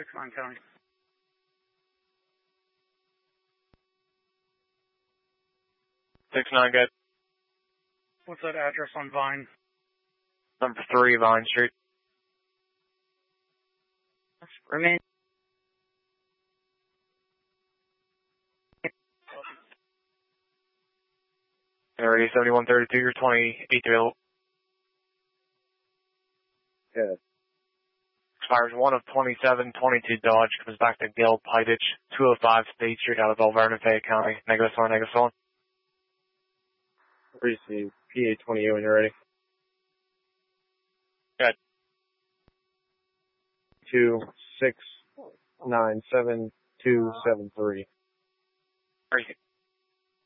69 County. 69, good. What's that address on Vine? Number 3, Vine Street. Remain. Area 7132, you're 28 available. Good. Expires 1 of 27, 22 Dodge, comes back to Gil, Pie Ditch, 205 State Street out of Bell Vernon, Fayette County. Negative 4, negative 4. Receive PA-20 when you're ready. Good. 2697273. Receive.